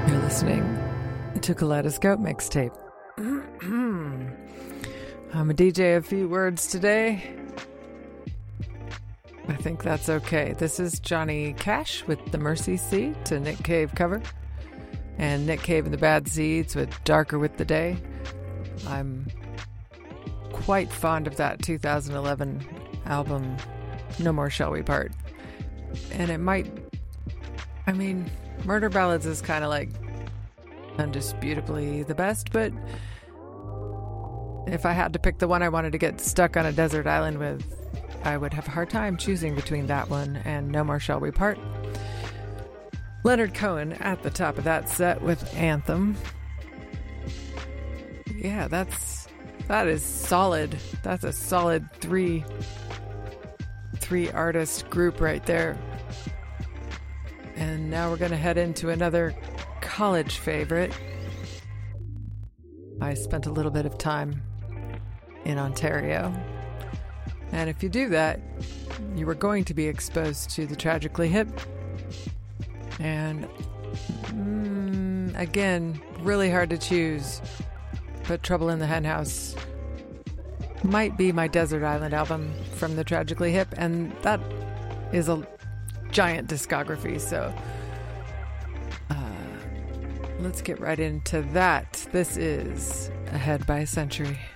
You're listening to Kaleidoscope Mixtape. I'm a DJ of few words today. I think that's okay. This is Johnny Cash with The Mercy Seat, a Nick Cave cover. And Nick Cave and the Bad Seeds with Darker with the Day. I'm quite fond of that 2011 album, No More Shall We Part. And it might... Murder Ballads is kind of like undisputably the best, but if I had to pick the one I wanted to get stuck on a desert island with, I would have a hard time choosing between that one and No More Shall We Part. Leonard Cohen at the top of that set with Anthem. Yeah, that is solid. That's a solid three artist group right there. And now we're going to head into another college favorite. I spent a little bit of time in Ontario. And if you do that, you are going to be exposed to the Tragically Hip. And again, really hard to choose. But Trouble in the Henhouse might be my Desert Island album from the Tragically Hip. And that is a giant discography, so let's get right into that. This is Ahead by a Century.